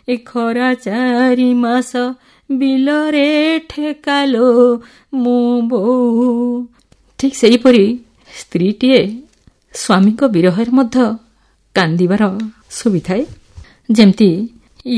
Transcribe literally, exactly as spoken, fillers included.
ଏ ଖରା ଚାରି ମାସ ବିଲରେ ଠେକାଲୋ ମୋ ବୋଉ। ଠିକ୍ ସେହିପରି ସ୍ତ୍ରୀଟିଏ ସ୍ୱାମୀଙ୍କ ବିରହରେ ମଧ୍ୟ କାନ୍ଦିବାର ସୁବିଥାଏ। ଯେମିତି